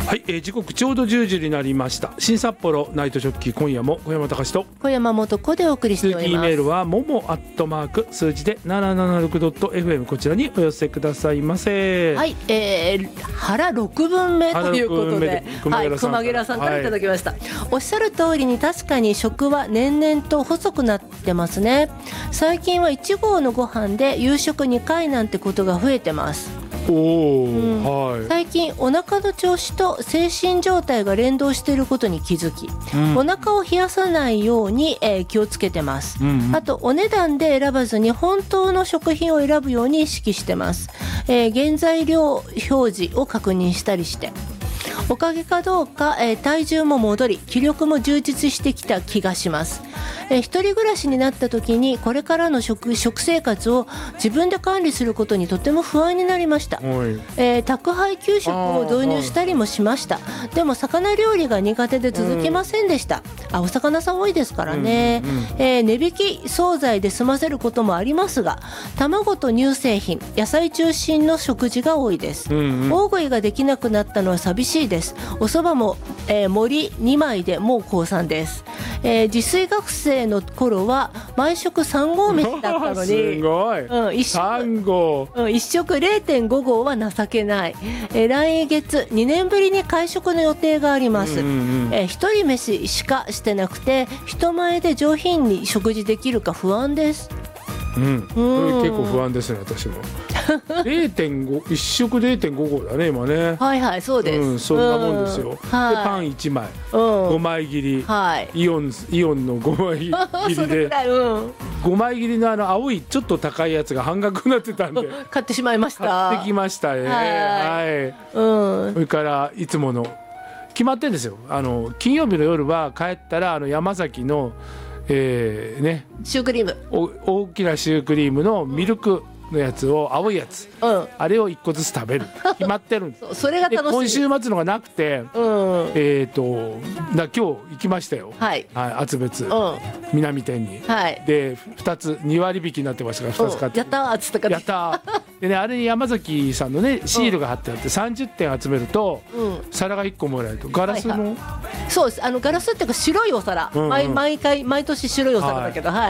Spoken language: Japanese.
はい、時刻ちょうど10時になりました。新札幌ナイトジョッキー、今夜も小山隆と小山素子でお送りしております。 続きメールはもも@数字で 776.fm こちらにお寄せくださいませ。 はい、腹6分目ということで、熊寺さんからいただきました、おっしゃる通りに確かに食は年々と細くなってますね。最近は1合のご飯で夕食2回なんてことが増えてます。最近お腹の調子と精神状態が連動していることに気づき、お腹を冷やさないように、気をつけてます、あとお値段で選ばずに本当の食品を選ぶように意識してます、原材料表示を確認したりして、おかげかどうか、体重も戻り気力も充実してきた気がします。一人暮らしになった時にこれからの食生活を自分で管理することにとても不安になりました、宅配給食を導入したりもしました。でも魚料理が苦手で続けませんでした、お魚さん多いですからね、値引き惣菜で済ませることもありますが、卵と乳製品野菜中心の食事が多いです、大食いができなくなったのは寂しいです。お蕎麦も、盛り2枚でもう降参です、自炊学生の頃は毎食3合飯だったのにすごい、3合、 1食 0.5 合は情けない、来月2年ぶりに会食の予定があります、一人飯しかしてなくて人前で上品に食事できるか不安です。 これ結構不安ですね、私も1食 0.5 合だね今ね。 はいそうです、 そんなもんですよ、でパン1枚、5枚切り、イオンの5枚切りで5枚切りの青いちょっと高いやつが半額になってたんで買ってしまいました。 買ってきましたね。それからいつもの決まってるんですよ。金曜日の夜は帰ったら山崎のシュークリーム、 大きなシュークリームのミルクのやつを、青いやつ、あれを1個ずつ食べる決まってるんです。 それが楽しみ。 今週末のがなくて、今日行きましたよ、厚別、南店に、で2つ2割引きになってましたから2つ買って、 やったーっつったから、 やったーでね、あれに山崎さんのねシールが貼ってあって30点集めると皿が1個もらえると。ガラスの、 そうです、ガラスっていうか白いお皿、毎年白いお皿だけど、